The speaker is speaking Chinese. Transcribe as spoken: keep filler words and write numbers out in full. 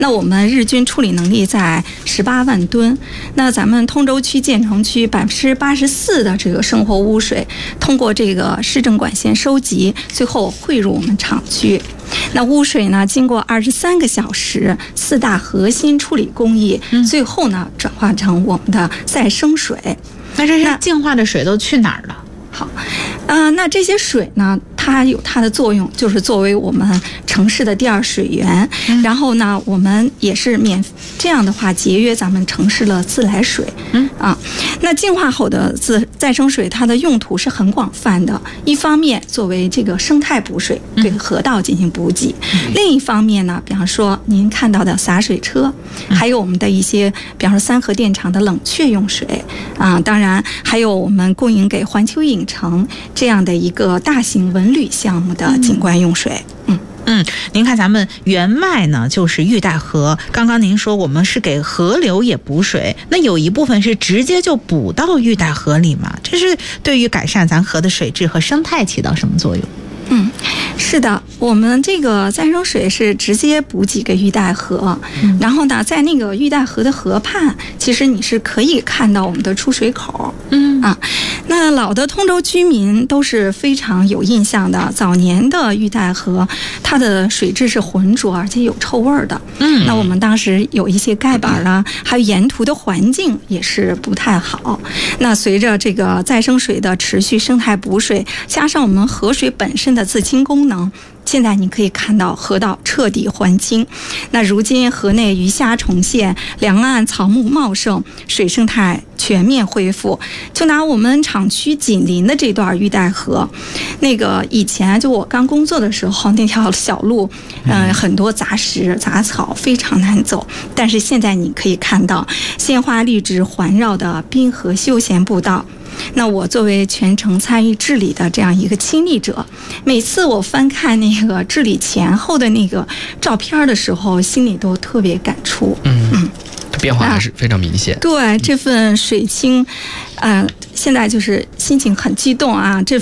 那我们日均处理能力在十八万吨。那咱们通州区建成区百分之八十四的这个生活污水，通过这个市政管线收集，最后汇入我们厂区。那污水呢，经过二十三个小时四大核心处理工艺， 嗯、 最后呢转化成我们的再生水。 那这些净化的水都去哪儿了？ 好，呃，那这些水呢，它有它的作用，就是作为我们城市的第二水源。嗯、然后呢，我们也是免这样的话节约咱们城市的自来水。嗯啊，那净化后的自再生水，它的用途是很广泛的。一方面作为这个生态补水，对河道进行补给；嗯、另一方面呢，比方说您看到的洒水车，嗯、还有我们的一些，比方说三河电厂的冷却用水啊，当然还有我们供应给环球影城这样的一个大型文旅项目的景观用水。嗯嗯，您看咱们原脉呢就是玉带河，刚刚您说我们是给河流也补水，那有一部分是直接就补到玉带河里嘛？这是对于改善咱河的水质和生态起到什么作用？ 嗯，是的，我们这个再生水是直接补给给玉带河，嗯、然后呢，在那个玉带河的河畔，其实你是可以看到我们的出水口。嗯啊，那老的通州居民都是非常有印象的。早年的玉带河，它的水质是浑浊而且有臭味的。嗯，那我们当时有一些盖板啊，还有沿途的环境也是不太好。那随着这个再生水的持续生态补水，加上我们河水本身的自清功能，现在你可以看到河道彻底还清。那如今河内鱼虾重现，两岸草木茂盛，水生态全面恢复。就拿我们厂区紧邻的这段玉带河，那个以前就我刚工作的时候，那条小路，嗯、呃，很多杂石杂草，非常难走。但是现在你可以看到鲜花绿植环绕的滨河休闲步道。那我作为全程参与治理的这样一个亲历者，每次我翻看那个治理前后的那个照片的时候，心里都特别感触。 嗯嗯，变化还是非常明显。 对，这份水清，呃，现在就是心情很激动啊。这